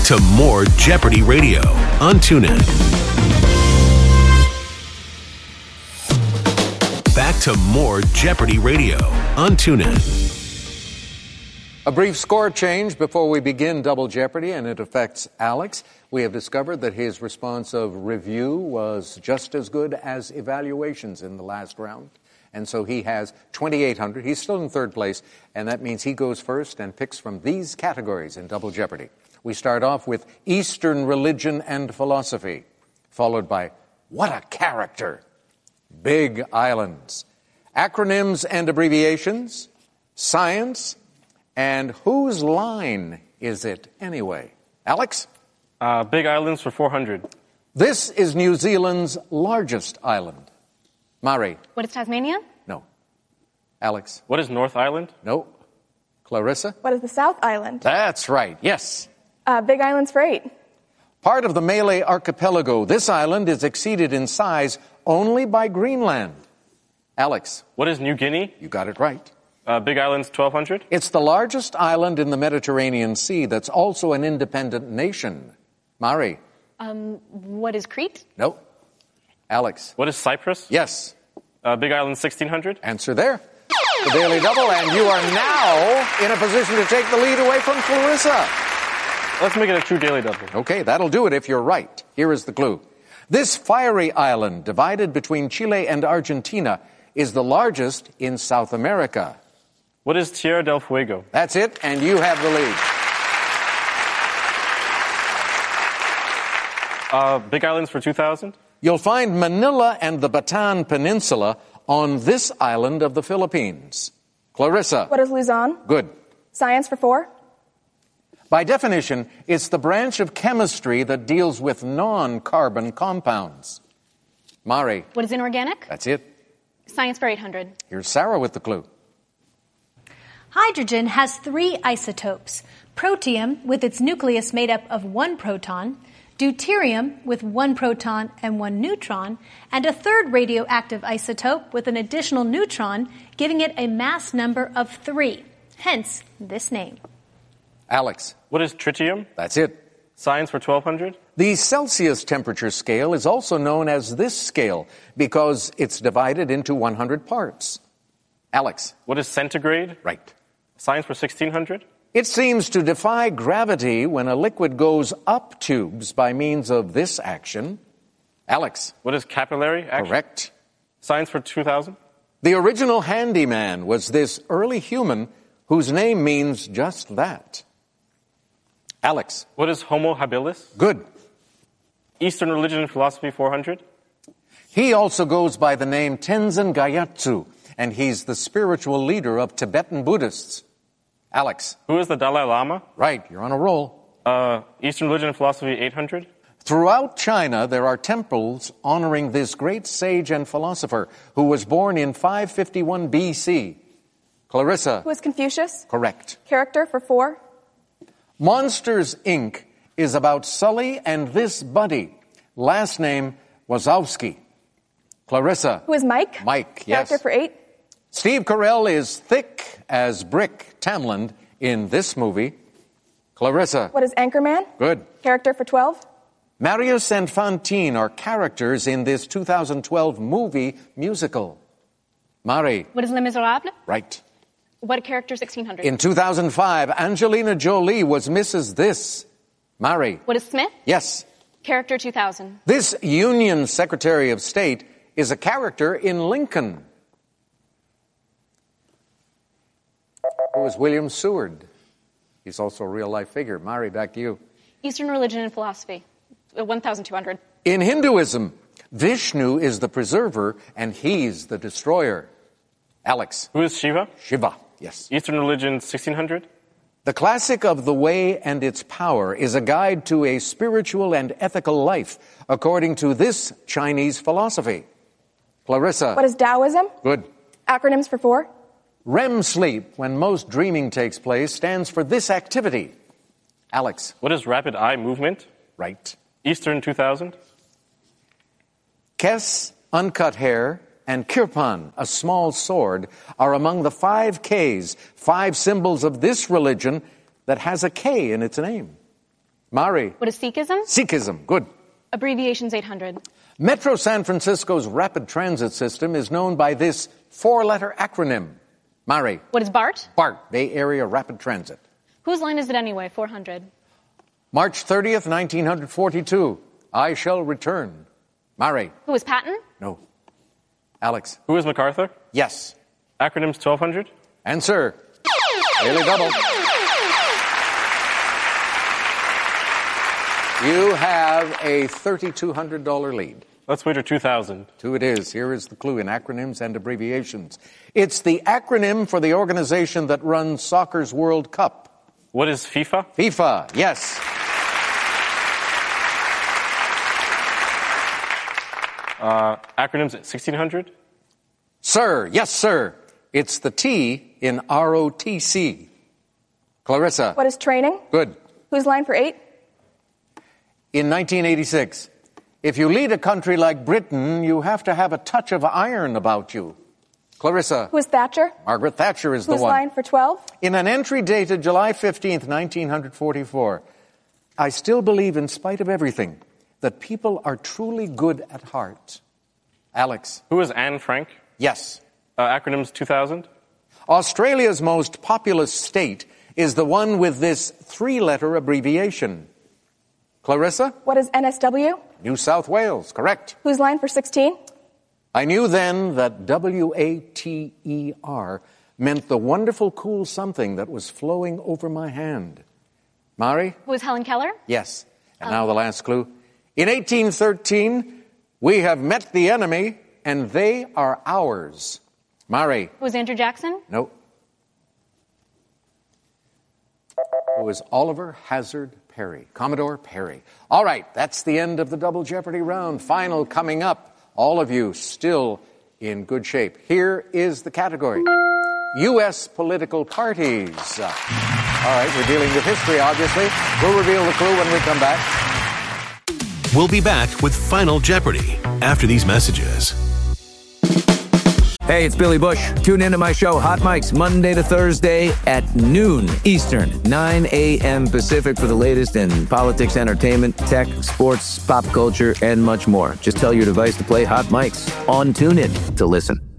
to more Jeopardy Radio on TuneIn. Back to more Jeopardy Radio on TuneIn. A brief score change before we begin Double Jeopardy, and it affects Alex. We have discovered that his response of review was just as good as evaluations in the last round. And so he has 2,800. He's still in third place, and that means he goes first and picks from these categories in Double Jeopardy. We start off with Eastern religion and philosophy, followed by What a Character, Big Islands, acronyms and abbreviations, science, and whose line is it anyway? Alex? Big Islands for 400. This is New Zealand's largest island. Mari? What is Tasmania? No. Alex? What is North Island? No. Clarissa? What is the South Island? That's right, yes. Big Island's for 8. Part of the Malay archipelago, this island is exceeded in size only by Greenland. Alex? What is New Guinea? You got it right. Big Island's 1,200. It's the largest island in the Mediterranean Sea that's also an independent nation. Mari? What is Crete? No. Alex? What is Cyprus? Yes. Big Island 1,600. Answer there. The Daily Double, and you are now in a position to take the lead away from Clarissa. Let's make it a true Daily Double. Okay, that'll do it if you're right. Here is the clue. This fiery island, divided between Chile and Argentina, is the largest in South America. What is Tierra del Fuego? That's it, and you have the lead. Big Islands for 2,000. You'll find Manila and the Bataan Peninsula on this island of the Philippines. Clarissa. What is Luzon? Good. Science for 4. By definition, it's the branch of chemistry that deals with non-carbon compounds. Mari. What is inorganic? That's it. Science for 800. Here's Sarah with the clue. Hydrogen has 3 isotopes: protium with its nucleus made up of 1 proton, deuterium with 1 proton and 1 neutron, and a third radioactive isotope with an additional neutron, giving it a mass number of 3. Hence, this name. Alex. What is tritium? That's it. Science for 1,200. The Celsius temperature scale is also known as this scale because it's divided into 100 parts. Alex. What is centigrade? Right. Science for 1,600. It seems to defy gravity when a liquid goes up tubes by means of this action. Alex. What is capillary action? Correct. Science for 2,000. The original handyman was this early human whose name means just that. Alex. What is Homo habilis? Good. Eastern religion and philosophy 400. He also goes by the name Tenzin Gyatso, and he's the spiritual leader of Tibetan Buddhists. Alex. Who is the Dalai Lama? Right, you're on a roll. Eastern religion and philosophy 800. Throughout China, there are temples honoring this great sage and philosopher who was born in 551 BC. Clarissa. Who is Confucius? Correct. Character for 4. Monsters, Inc. is about Sully and this buddy. Last name, Wazowski. Clarissa. Who is Mike? Mike, yes. Character for 8. Steve Carell is thick as Brick Tamland in this movie. Clarissa. What is Anchorman? Good. Character for 12. Marius and Fantine are characters in this 2012 movie musical. Mari. What is Les Miserables? Right. What character 1,600? In 2005, Angelina Jolie was Mrs. This. Mari. What is Smith? Yes. Character 2,000. This Union Secretary of State is a character in Lincoln. Who is William Seward? He's also a real-life figure. Mari, back to you. Eastern religion and philosophy 1,200. In Hinduism, Vishnu is the preserver and he's the destroyer. Alex. Who is Shiva? Shiva, yes. Eastern religion 1,600. The classic of The Way and Its Power is a guide to a spiritual and ethical life, according to this Chinese philosophy. Clarissa. What is Taoism? Good. Acronyms for 4. REM sleep, when most dreaming takes place, stands for this activity. Alex. What is rapid eye movement? Right. Eastern 2000. Kes, uncut hair, and kirpan, a small sword, are among the 5 Ks, 5 symbols of this religion that has a K in its name. Mari. What is Sikhism? Sikhism. Good. Abbreviations 800. Metro San Francisco's rapid transit system is known by this four-letter acronym. Mari. What is BART? BART, Bay Area Rapid Transit. Whose line is it anyway? 400. March 30th, 1942. I shall return. Mari. Who is Patton? No. Alex. Who is MacArthur? Yes. Acronyms 1200? Answer. Daily double. You have a $3,200 lead. Let's wager 2000. Two it is. Here is the clue in acronyms and abbreviations. It's the acronym for the organization that runs soccer's World Cup. What is FIFA? FIFA, yes. Acronyms 1600? Sir, yes, sir. It's the T in ROTC. Clarissa. What is training? Good. Whose line for 8? In 1986, if you lead a country like Britain, you have to have a touch of iron about you. Clarissa. Who is Thatcher? Margaret Thatcher is the Whose one. line for 12? In an entry dated July 15th, 1944, I still believe, in spite of everything, that people are truly good at heart. Alex. Who is Anne Frank? Yes. Acronyms 2000? Australia's most populous state is the one with this three-letter abbreviation. Clarissa? What is NSW? New South Wales, correct. Whose line for 16? I knew then that WATER meant the wonderful cool something that was flowing over my hand. Mari? Who is Helen Keller? Yes. And now the last clue. In 1813, we have met the enemy, and they are ours. Mari? Who is Andrew Jackson? No. Who is Oliver Hazard Perry? Commodore Perry. All right, that's the end of the Double Jeopardy round. Final coming up. All of you still in good shape. Here is the category. U.S. political parties. All right, we're dealing with history, obviously. We'll reveal the clue when we come back. We'll be back with Final Jeopardy after these messages. Hey, it's Billy Bush. Tune into my show, Hot Mics, Monday to Thursday at noon Eastern, 9 a.m. Pacific for the latest in politics, entertainment, tech, sports, pop culture, and much more. Just tell your device to play Hot Mics on TuneIn to listen.